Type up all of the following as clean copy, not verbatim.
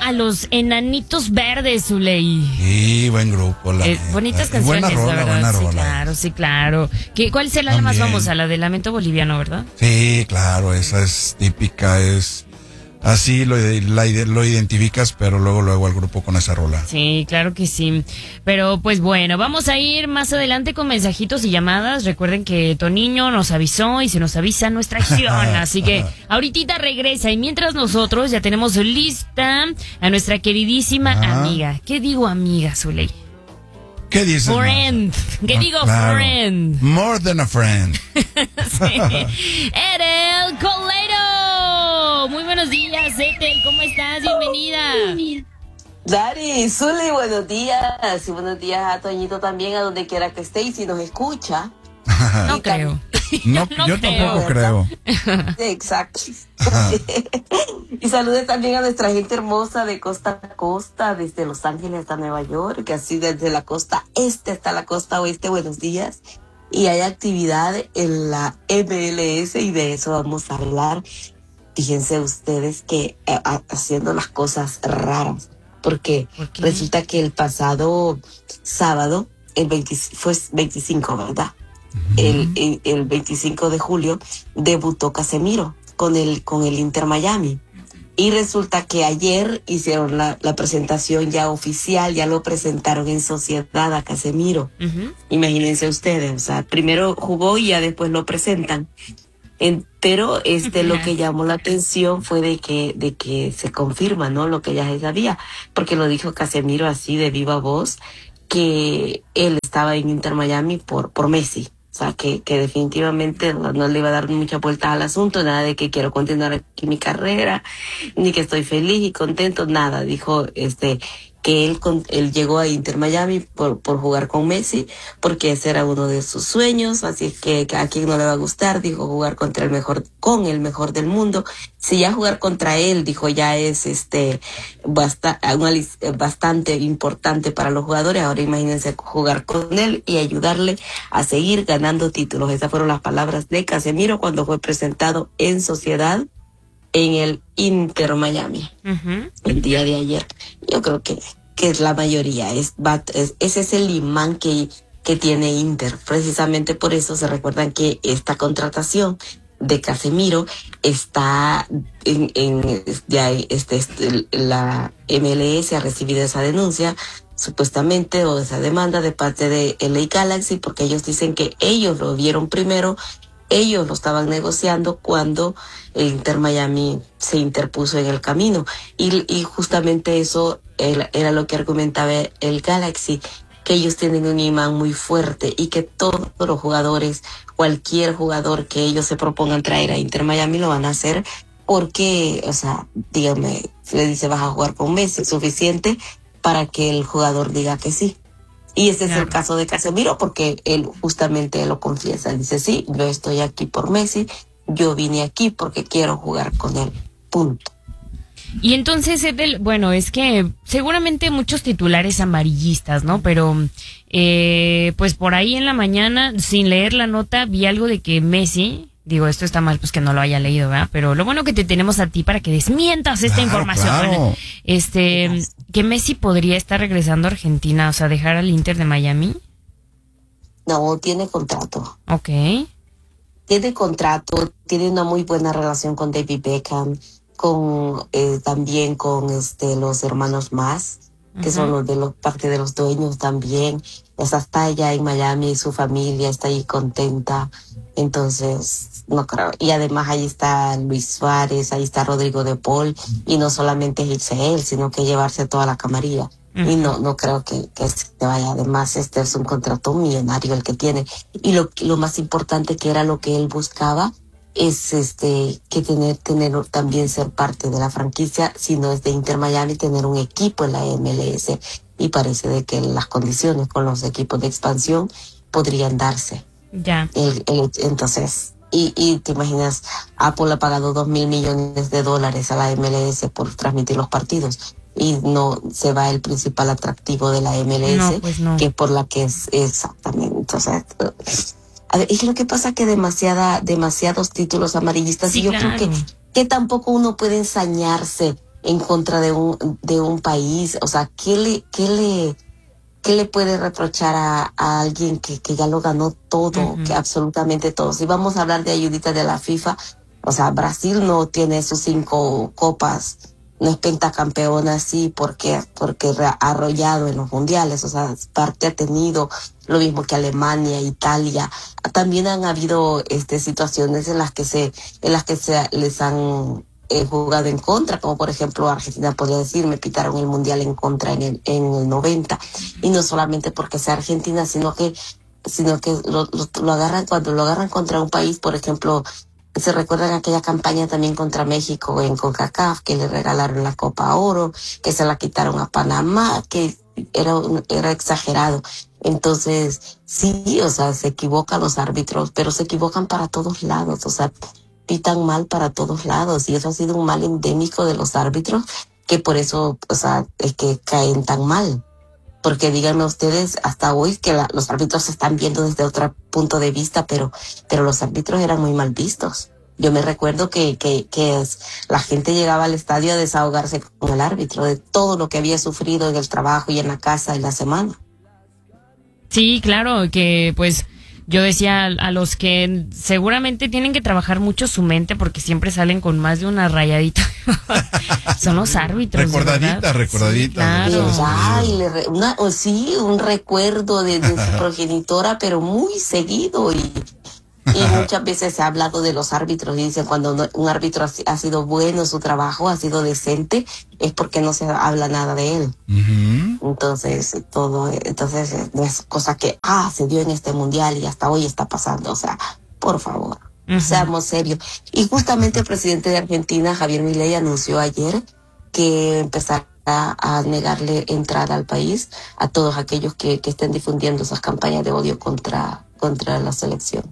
a los Enanitos Verdes, Zuley. Sí, buen grupo. Bonitas canciones, buena rola, la verdad. buena Sí, rola. claro, sí, claro. ¿Cuál será la más famosa? La de Lamento Boliviano, ¿verdad? Sí, claro, esa es típica, es así lo identificas, pero luego al grupo con esa rola. Sí, claro que sí. Pero pues bueno, vamos a ir más adelante con mensajitos y llamadas. Recuerden que Toniño nos avisó y si nos avisa no es traición. Así que ahorita regresa y mientras nosotros ya tenemos lista a nuestra queridísima amiga. ¿Qué digo amiga, Zuley? ¿Qué dices? Friend. ¿Qué digo, claro. friend? More than a friend. Sí. Edel Coleto. Muy buenos días, Edel. ¿Cómo estás? Bienvenida. Dari, Zuli, buenos días. Y buenos días a Toñito también, a donde quiera que esté y si nos escucha. No creo. No, yo tampoco creo. Exacto. Y saludes también a nuestra gente hermosa de costa a costa, desde Los Ángeles hasta Nueva York, así desde la costa este hasta la costa oeste. Buenos días. Y hay actividad en la MLS y de eso vamos a hablar. Fíjense ustedes que haciendo las cosas raras, porque resulta que el pasado sábado, fue 25, ¿verdad? El 25 de julio debutó Casemiro con el Inter Miami. Y resulta que ayer hicieron la presentación ya oficial, ya lo presentaron en sociedad a Casemiro. Imagínense ustedes, o sea, primero jugó y ya después lo presentan. Pero lo que llamó la atención fue de que se confirma, ¿no? Lo que ya se sabía, porque lo dijo Casemiro así de viva voz, que él estaba en Inter Miami por Messi. O sea, que definitivamente no le iba a dar mucha vuelta al asunto, nada de que quiero continuar aquí mi carrera, ni que estoy feliz y contento, nada. Dijo que él llegó a Inter Miami por jugar con Messi, porque ese era uno de sus sueños, así que a quien no le va a gustar, dijo, jugar con el mejor del mundo. Si ya jugar contra él, dijo, ya es bastante importante para los jugadores, ahora imagínense jugar con él y ayudarle a seguir ganando títulos. Esas fueron las palabras de Casemiro cuando fue presentado en sociedad en el Inter Miami el día de ayer. Yo creo que es la mayoría, ese es el imán que tiene Inter. Precisamente por eso se recuerdan que esta contratación de Casemiro está la MLS ha recibido esa denuncia supuestamente, o esa demanda de parte de LA Galaxy, porque ellos dicen que ellos lo vieron primero. Ellos lo estaban negociando cuando el Inter Miami se interpuso en el camino. Y justamente eso era lo que argumentaba el Galaxy, que ellos tienen un imán muy fuerte y que todos los jugadores, cualquier jugador que ellos se propongan traer a Inter Miami lo van a hacer porque, o sea, dígame, le dice vas a jugar con Messi, suficiente para que el jugador diga que sí. Y ese es el caso de Casemiro, porque él justamente lo confiesa. Dice, sí, yo estoy aquí por Messi, yo vine aquí porque quiero jugar con él, punto. Y entonces, Edel, bueno, es que seguramente muchos titulares amarillistas, ¿no? Pero, pues por ahí en la mañana, sin leer la nota, vi algo de que Messi... Digo, esto está mal, pues que no lo haya leído, ¿verdad? Pero lo bueno que te tenemos a ti para que desmientas esta información. Claro. Que Messi podría estar regresando a Argentina, o sea, dejar al Inter de Miami. No, tiene contrato. Ok. Tiene contrato, tiene una muy buena relación con David Beckham, también con los hermanos más, que son parte de los dueños también. Está allá en Miami y su familia está ahí contenta. Entonces, no creo. Y además ahí está Luis Suárez, ahí está Rodrigo de Paul, y no solamente es irse él, sino que llevarse toda la camarilla. Y no creo que se vaya. Además, es un contrato millonario el que tiene. Y lo más importante, que era lo que él buscaba, es que tener también ser parte de la franquicia, si no es de Inter Miami, tener un equipo en la MLS. Y parece de que las condiciones con los equipos de expansión podrían darse. Ya. Entonces, y te imaginas, Apple ha pagado $2,000 millones a la MLS por transmitir los partidos. Y no se va el principal atractivo de la MLS, no, pues no. Que por la que es exactamente. Entonces, a ver, es lo que pasa, que demasiados títulos amarillistas, sí, y yo claro. creo que tampoco uno puede ensañarse en contra de un país. O sea, ¿qué le puede reprochar a alguien que ya lo ganó todo, que absolutamente todo? Si vamos a hablar de ayuditas de la FIFA, o sea, Brasil no tiene sus 5 copas, no es pentacampeona, sí, porque ha arrollado en los mundiales, o sea, parte ha tenido lo mismo que Alemania, Italia. También han habido situaciones en las que se les han jugado en contra, como por ejemplo Argentina podría decir, me pitaron el mundial en contra en el 90, y no solamente porque sea Argentina, sino que lo agarran cuando lo agarran contra un país. Por ejemplo, se recuerdan aquella campaña también contra México en CONCACAF, que le regalaron la Copa Oro, que se la quitaron a Panamá, que era exagerado. Entonces, sí, o sea, se equivocan los árbitros, pero se equivocan para todos lados, o sea, pitan mal para todos lados, y eso ha sido un mal endémico de los árbitros, que por eso, o sea, es que caen tan mal. Porque díganme ustedes, hasta hoy que los árbitros se están viendo desde otro punto de vista, pero los árbitros eran muy mal vistos. Yo me recuerdo que la gente llegaba al estadio a desahogarse con el árbitro de todo lo que había sufrido en el trabajo y en la casa en la semana. Sí, claro, que pues yo decía a los que seguramente tienen que trabajar mucho su mente porque siempre salen con más de una rayadita. Son los árbitros. Recordadita. Sí, un recuerdo de su progenitora, pero muy seguido, y muchas veces se ha hablado de los árbitros y dicen cuando un árbitro ha sido bueno, su trabajo ha sido decente, es porque no se habla nada de él. Entonces, no es cosa que, se dio en este mundial y hasta hoy está pasando. O sea, por favor, seamos serios. Y justamente el presidente de Argentina, Javier Milei, anunció ayer que empezará a negarle entrada al país a todos aquellos que estén difundiendo esas campañas de odio contra la selección.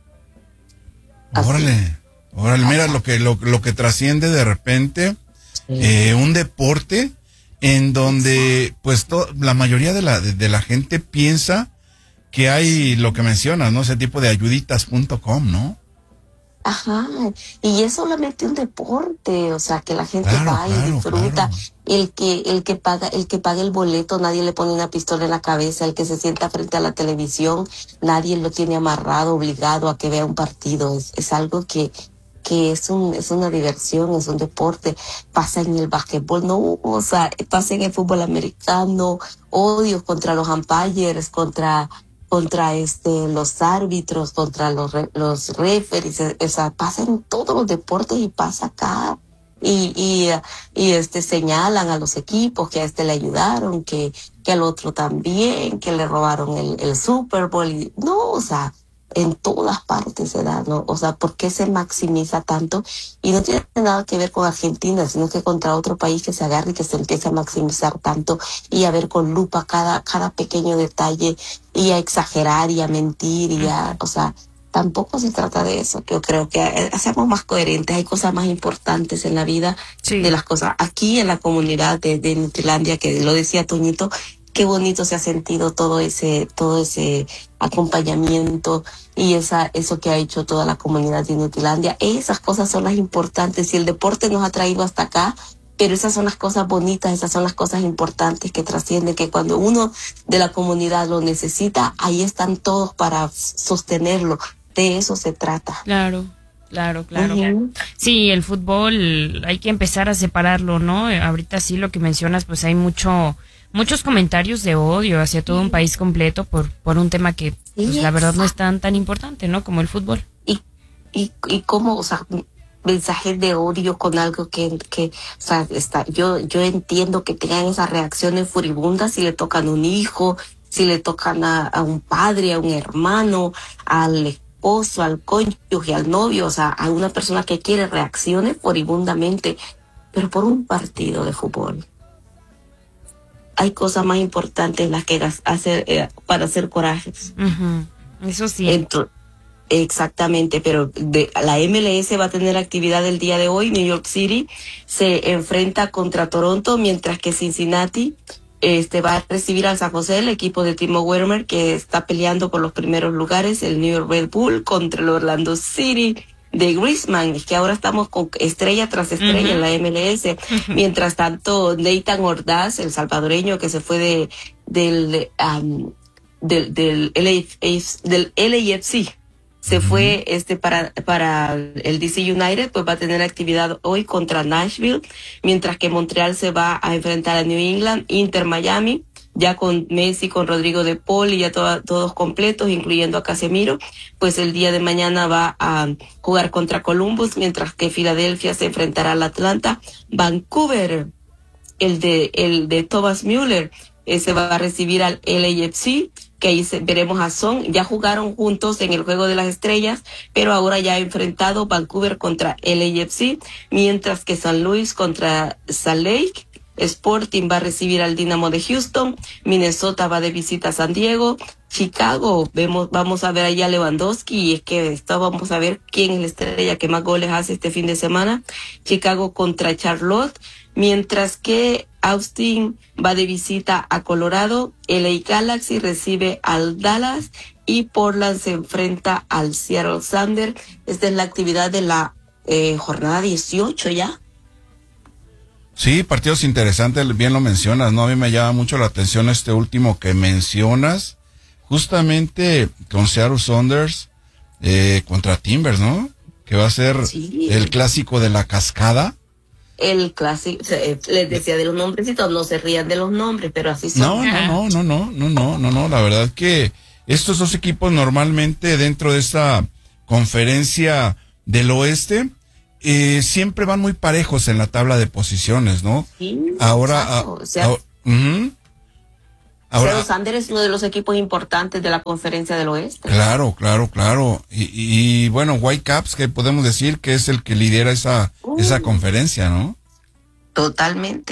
Órale, mira lo que trasciende de repente, un deporte en donde pues la mayoría de la gente piensa que hay lo que mencionas, ¿no? Ese tipo de ayuditas.com, ¿no? Ajá, y es solamente un deporte, o sea, que la gente va y disfruta. Claro. El que paga el boleto, nadie le pone una pistola en la cabeza. El que se sienta frente a la televisión, nadie lo tiene amarrado, obligado a que vea un partido. Es algo que es una diversión, es un deporte. Pasa en el básquetbol, no, o sea, pasa en el fútbol americano, odios contra los umpires, contra los árbitros, contra los referees, o sea, pasa en todos los deportes y pasa acá. Y señalan a los equipos que a le ayudaron, que al otro también, que le robaron el Super Bowl. No, o sea, en todas partes se da, ¿no? O sea, ¿por qué se maximiza tanto? Y no tiene nada que ver con Argentina, sino que contra otro país que se agarre y que se empiece a maximizar tanto y a ver con lupa cada pequeño detalle y a exagerar y a mentir o sea, tampoco se trata de eso. Yo creo que seamos más coherentes. Hay cosas más importantes en la vida de las cosas. Aquí en la comunidad de Nutilandia, que lo decía Toñito, qué bonito se ha sentido todo ese acompañamiento y eso que ha hecho toda la comunidad de Nutilandia. Esas cosas son las importantes, y el deporte nos ha traído hasta acá, pero esas son las cosas bonitas, esas son las cosas importantes que trascienden, que cuando uno de la comunidad lo necesita, ahí están todos para sostenerlo. De eso se trata. Claro. Sí, el fútbol hay que empezar a separarlo, ¿no? Ahorita sí lo que mencionas, pues hay muchos comentarios de odio hacia todo un país completo por un tema que pues, la verdad no es tan importante, ¿no? Como el fútbol. Y cómo, o sea, mensajes de odio con algo que o sea, yo entiendo que tengan esas reacciones furibundas si le tocan a un hijo, si le tocan a un padre, a un hermano, al esposo, al cónyuge, al novio, o sea, a una persona que quiere, reacciones furibundamente, pero por un partido de fútbol. Hay cosas más importantes en las que hacer para hacer corajes. Eso sí. Exactamente, pero la MLS va a tener actividad el día de hoy. New York City se enfrenta contra Toronto, mientras que Cincinnati va a recibir al San José, el equipo de Timo Werner, que está peleando por los primeros lugares. El New York Red Bull contra el Orlando City. de Griezmann, es que ahora estamos con estrella tras estrella en la MLS. Mientras tanto, Nathan Ordaz, el salvadoreño que se fue del LAFC, se fue para el DC United, pues va a tener actividad hoy contra Nashville, mientras que Montreal se va a enfrentar a New England, Inter Miami, ya con Messi, con Rodrigo de Paul y ya todos completos, incluyendo a Casemiro, pues el día de mañana va a jugar contra Columbus, mientras que Filadelfia se enfrentará al Atlanta. Vancouver, el de Thomas Müller, se va a recibir al LAFC, que ahí veremos a Son. Ya jugaron juntos en el Juego de las Estrellas, pero ahora ya ha enfrentado Vancouver contra LAFC, mientras que San Luis contra Salt Lake. Sporting va a recibir al Dynamo de Houston, Minnesota va de visita a San Diego, Chicago, vamos a ver allá a Lewandowski, y es que vamos a ver quién es la estrella que más goles hace este fin de semana. Chicago contra Charlotte, mientras que Austin va de visita a Colorado, LA Galaxy recibe al Dallas y Portland se enfrenta al Seattle Sounders. Esta es la actividad de la jornada 18 ya. Sí, partidos interesantes, bien lo mencionas, ¿no? A mí me llama mucho la atención este último que mencionas, justamente con Seattle Sounders contra Timbers, ¿no? Que va a ser el clásico de la cascada. El clásico, les decía de los nombrecitos, no se rían de los nombres, pero así son. No, la verdad que estos dos equipos normalmente dentro de esta conferencia del oeste, siempre van muy parejos en la tabla de posiciones, ¿no? Sí, ahora, Seattle Sounders es uno de los equipos importantes de la conferencia del oeste. Claro. Y bueno, Whitecaps, que podemos decir que es el que lidera esa conferencia, ¿no? Totalmente.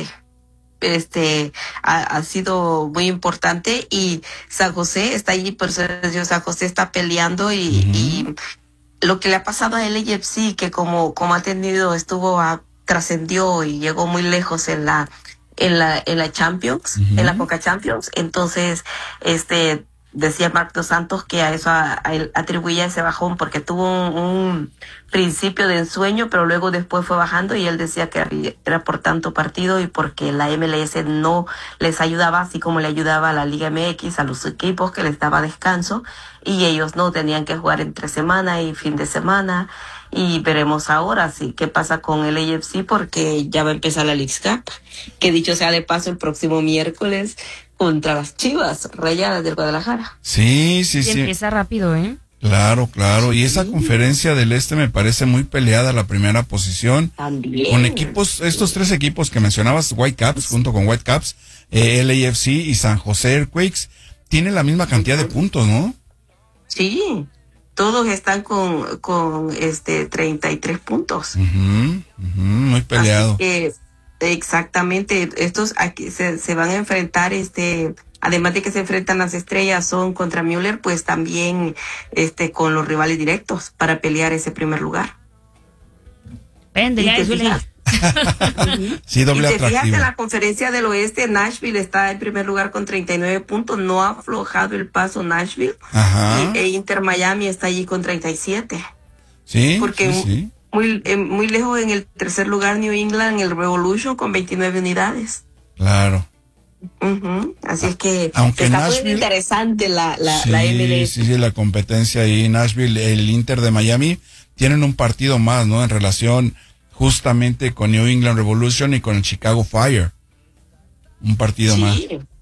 Ha sido muy importante, y San José está allí, por eso San José está peleando y lo que le ha pasado a LAFC, que como ha tenido, trascendió y llegó muy lejos en la Champions, en la Coca Champions. Entonces, decía Marc Dos Santos que a eso a él atribuía ese bajón porque tuvo un principio de ensueño, pero luego después fue bajando, y él decía que era por tanto partido y porque la MLS no les ayudaba, así como le ayudaba a la Liga MX, a los equipos, que les daba descanso, y ellos no tenían que jugar entre semana y fin de semana. Y veremos ahora qué pasa con el AFC, porque ya va a empezar la Leagues Cup, que dicho sea de paso, el próximo miércoles contra las Chivas Rayadas del Guadalajara. Sí. Empieza rápido, ¿eh? Claro. Y esa conferencia del este me parece muy peleada, la primera posición. También. Con equipos, estos tres equipos que mencionabas, Whitecaps, junto con Whitecaps, LAFC y San José Earthquakes, tienen la misma cantidad de puntos, ¿no? Sí. Todos están con 33 puntos. Muy peleado. Así que, exactamente, estos aquí se van a enfrentar, además de que se enfrentan las estrellas, Son contra Müller, pues también con los rivales directos para pelear ese primer lugar. Sí, doble y te atractivo. fijas, en la conferencia del oeste, Nashville está en primer lugar con 39 puntos, no ha aflojado el paso Nashville. E Inter Miami está allí con 37. Sí, porque sí. Muy lejos en el tercer lugar New England, el Revolution, con 29 unidades. Claro. Así es que aunque está Nashville, muy interesante la MLS. Sí, la competencia ahí. Nashville, el Inter de Miami tienen un partido más, ¿no? En relación justamente con New England Revolution y con el Chicago Fire. Un partido más.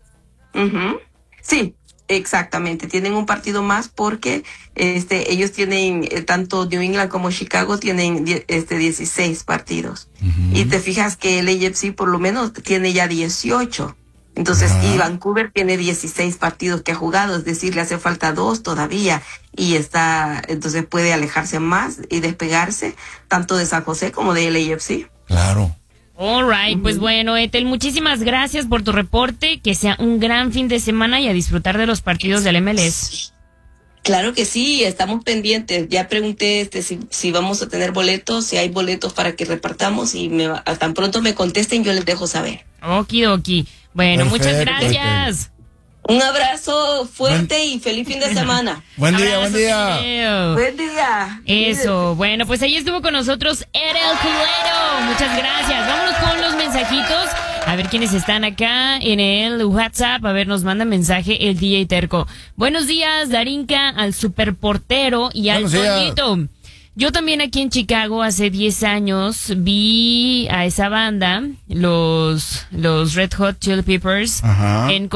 Sí, exactamente. Tienen un partido más porque ellos tienen, tanto New England como Chicago tienen 16 partidos. Y te fijas que el AFC por lo menos tiene ya 18. Entonces, y Vancouver tiene 16 partidos que ha jugado, es decir, le hace falta 2 todavía, y entonces puede alejarse más y despegarse tanto de San José como de LAFC. Claro. All right, pues bueno, Ethel, muchísimas gracias por tu reporte, que sea un gran fin de semana y a disfrutar de los partidos del MLS. Claro que sí, estamos pendientes. Ya pregunté si vamos a tener boletos, si hay boletos para que repartamos, y tan pronto me contesten yo les dejo saber. Okidoki. Bueno, Perfecto, muchas gracias. Un abrazo fuerte y feliz fin de semana. Buen día, buen día. Leo. Buen día. Eso, bueno, pues ahí estuvo con nosotros Erel Culero. Muchas gracias. Vámonos con los mensajitos. A ver quiénes están acá en el WhatsApp. A ver, nos manda mensaje el DJ Terco. Buenos días, Darinka, al superportero y al Buenos días. Toñito. Yo también aquí en Chicago hace 10 años vi a esa banda, los Red Hot Chili Peppers, Ajá. en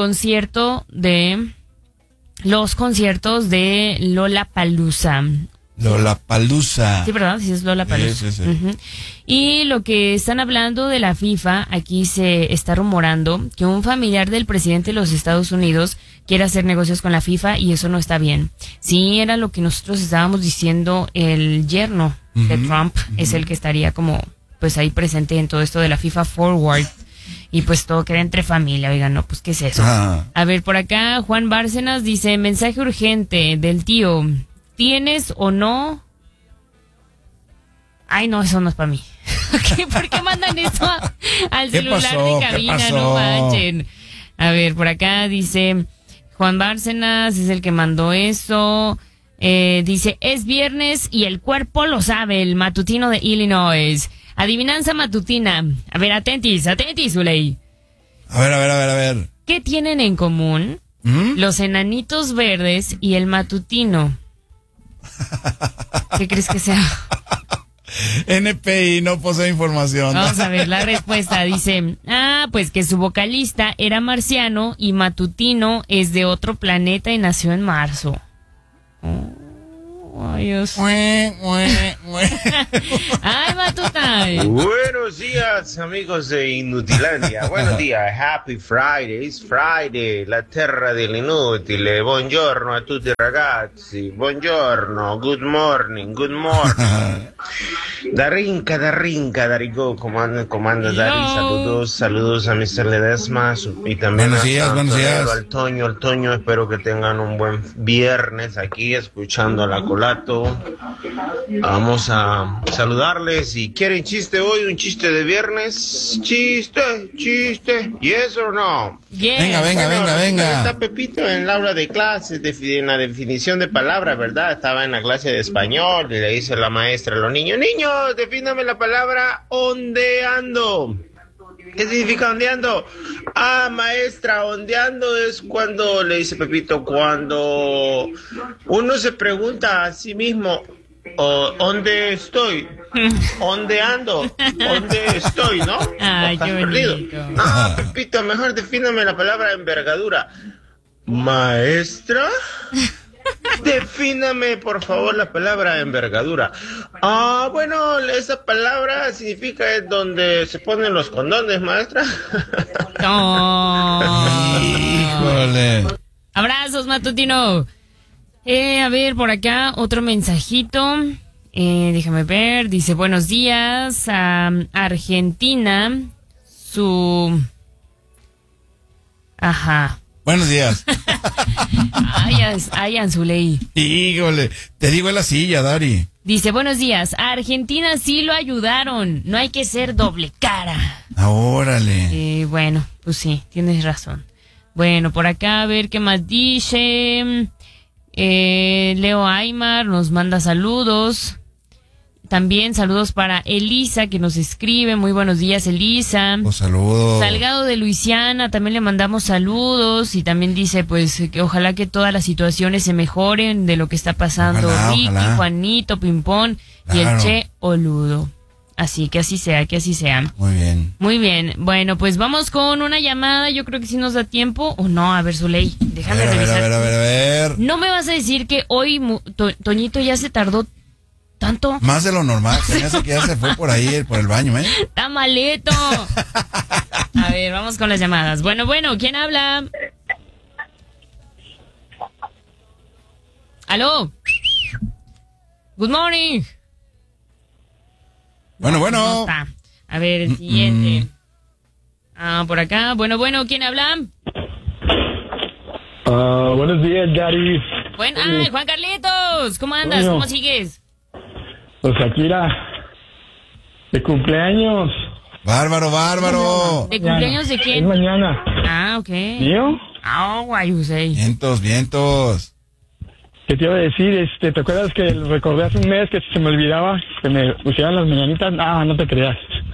los conciertos de Lollapalooza. Lollapalooza. Sí, ¿verdad? Sí, es Lollapalooza. Sí, sí, sí. Ujú. Y lo que están hablando de la FIFA, aquí se está rumorando que un familiar del presidente de los Estados Unidos quiere hacer negocios con la FIFA y eso no está bien. Sí, era lo que nosotros estábamos diciendo, el yerno de Trump es el que estaría como, pues ahí presente en todo esto de la FIFA Forward. Y pues todo queda entre familia, oigan, no, pues ¿qué es eso? Ah. A ver, por acá Juan Bárcenas dice, mensaje urgente del tío, ¿tienes o no? Ay, no, eso no es para mí. ¿Por qué mandan eso al ¿Qué celular pasó? de ¿Qué cabina? pasó? No manchen. A ver, por acá dice Juan Bárcenas, es el que mandó eso. Dice, es viernes y el cuerpo lo sabe, el matutino de Illinois. Adivinanza matutina. A ver, atentis, Uley. A ver. ¿Qué tienen en común los enanitos verdes y el matutino? ¿Qué crees que sea? NPI no posee información. Vamos a ver la respuesta. Dice, pues que su vocalista era marciano y matutino es de otro planeta y nació en marzo. Oh, ay, Dios. Ay, Matuta. Buenos días, amigos de Inutilandia. Buenos días, happy Friday. It's Friday, la terra dell'inutile. Buongiorno a tutti ragazzi. Buongiorno, good morning. Darinka, Darigo, comando Dari. Saludos a Mr. Ledesma y también Buenos días, buenos días. al Toño. Espero que tengan un buen viernes aquí escuchando a la Colato. Vamos a saludarles. Si quieren chiste hoy, un chiste de viernes. Chiste. ¿Yes or no? Yeah. Venga. Está Pepito en la aula de clases, en la definición de palabras, ¿verdad? Estaba en la clase de español y le dice la maestra a los niños, defíname la palabra ondeando. ¿Qué significa ondeando? Maestra, ondeando es cuando, le dice Pepito, cuando uno se pregunta a sí mismo, ¿dónde estoy? Ondeando, ¿dónde estoy, no? Ay, ¿Estás qué perdido? bonito. Pepito, mejor defíname la palabra envergadura. Maestra, defíname por favor la palabra envergadura. Bueno, esa palabra significa es donde se ponen los condones, maestra. Híjole. Abrazos, matutino. A ver, por acá otro mensajito. Déjame ver. Dice, buenos días a Argentina. Ajá. Buenos días. Ay, Anzuley. Híjole, te digo en la silla, Dari. Dice, buenos días. A Argentina sí lo ayudaron. No hay que ser doble cara. Órale. Bueno, pues sí, tienes razón. Bueno, por acá a ver qué más dice. Leo Aymar nos manda saludos. También saludos para Elisa que nos escribe. Muy buenos días, Elisa. Los saludos. Salgado de Luisiana, también le mandamos saludos y también dice pues que ojalá que todas las situaciones se mejoren de lo que está pasando. Ojalá, Ricky, ojalá. Juanito, Pimpón y el Claro. Che Oludo. Así que así sea, que así sea. Muy bien. Muy bien, bueno, pues vamos con una llamada, yo creo que sí nos da tiempo, o no, a ver, Zuley, déjame A revisar. ver. No me vas a decir que hoy Toñito ya se tardó tanto. Más de lo normal. Se me hace que ya se fue por ahí, por el baño, ¿eh? ¡Está maleto! A ver, vamos con las llamadas. Bueno, ¿quién habla? ¿Aló? Good morning. Bueno. No está. A ver, el siguiente. Por acá. Bueno, ¿quién habla? Buenos días, Dari. Juan Carlitos. ¿Cómo andas? Bueno. ¿Cómo sigues? Pues Shakira, de cumpleaños. Bárbaro. ¿De cumpleaños de Es quién? mañana. Ok. ¿Mío? Ah, guayusei. Vientos. ¿Qué te iba a decir? ¿Te acuerdas que recordé hace un mes que se me olvidaba que me pusieran las mañanitas? Ah, no te creas.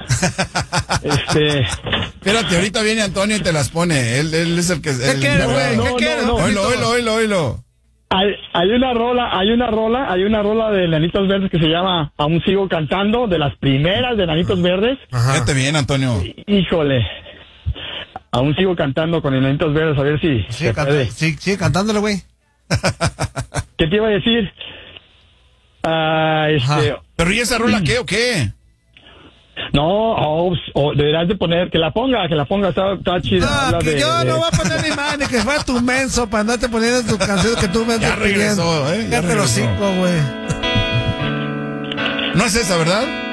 Espérate, ahorita viene Antonio y te las pone. Él es el que... ¿Qué quieres, güey? ¿Qué quieres? Oílo. Hay una rola de Enanitos Verdes que se llama Aún Sigo Cantando, de las primeras de Enanitos Verdes. Fíjate bien, Antonio. Híjole. Aún sigo cantando con Enanitos Verdes, a ver si se puede. Sigue cantándole, güey. ¿Qué te iba a decir? ¿Pero y esa rola qué o qué? No, deberás de poner, que la ponga, está chida. No, que yo no voy a poner ni más, ni que fuera tu menso para andarte poniendo tus canciones que tú me andas pidiendo. Ya regresó. Cállate los 5, güey. No es esa, ¿verdad?